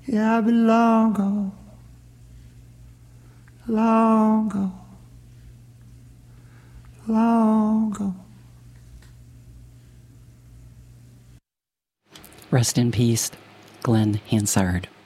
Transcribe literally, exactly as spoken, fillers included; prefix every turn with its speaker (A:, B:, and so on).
A: Yeah, I've been long gone, long gone, long gone.
B: Rest in peace, Glenn Hansard.